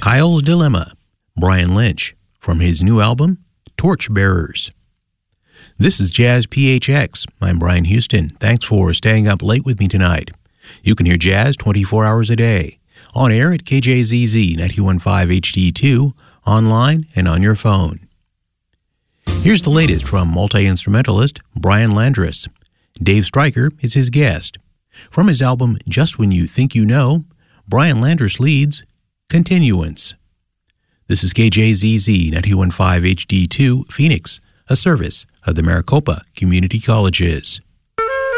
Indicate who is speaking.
Speaker 1: Kyle's Dilemma, Brian Lynch, from his new album, Torchbearers. This is Jazz PHX. I'm Brian Houston. Thanks for staying up late with me tonight. You can hear jazz 24 hours a day, on air at KJZZ 91.5 HD2, online and on your phone. Here's the latest from multi-instrumentalist Brian Landrus. Dave Stryker is his guest. From his album Just When You Think You Know, Brian Landrus leads Continuance. This is KJZZ 91.5 HD2, Phoenix, a service of the Maricopa Community Colleges.